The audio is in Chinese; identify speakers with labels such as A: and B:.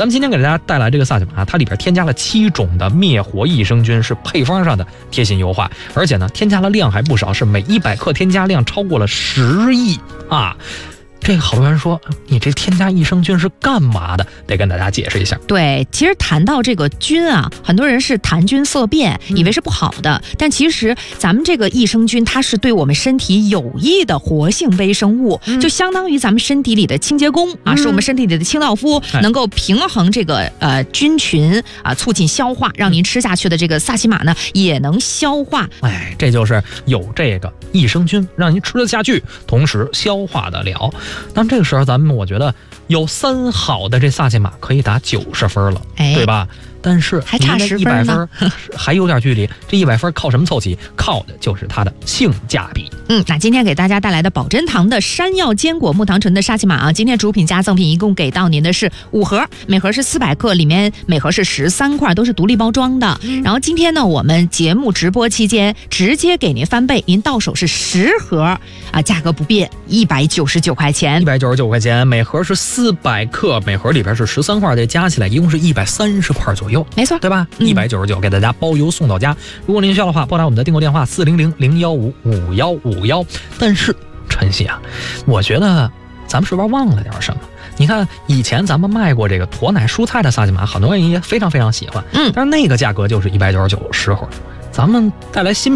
A: 咱们今天给大家带来这个萨琪玛，它里边添加了7种的灭活益生菌，是配方上的贴心优化，而且呢，添加了量还不少，是每100克添加量超过了10亿啊。这个好多人说你这添加益生菌是干嘛的，得跟大家解释一下。
B: 对，其实谈到这个菌啊，很多人是谈菌色变，以为是不好的，但其实咱们这个益生菌它是对我们身体有益的活性微生物，就相当于咱们身体里的清洁工啊，是我们身体里的清道夫，能够平衡这个菌群啊，促进消化，让您吃下去的这个萨琪玛呢也能消化。
A: 哎，这就是有这个益生菌，让您吃得下去，同时消化得了。那这个时候我觉得有3好的这萨琪玛可以打90分了，对吧？但是
B: 还差10
A: 分呢，还有点距离。这100分靠什么凑齐？靠的就是它的性价比。
B: 那今天给大家带来的宝珍堂的山药坚果木糖醇的沙琪玛啊，今天主品加赠品一共给到您的是5盒，每盒是400克，里面每盒是13块，都是独立包装的。然后今天呢，我们节目直播期间直接给您翻倍，您到手是10盒啊，价格不变，199块钱
A: ，199块钱，每盒是400克，每盒里边是13块，这加起来一共是130块左右，
B: 没错，
A: 对吧？199给大家包邮送到家。如果您需要的话，拨打我们的订购电话400-015-5151。但是晨曦啊，我觉得咱们是不是忘了点什么？你看以前咱们卖过这个驼奶蔬菜的萨琪玛，很多人也非常非常喜欢，但是那个价格就是199，10盒。咱们带来新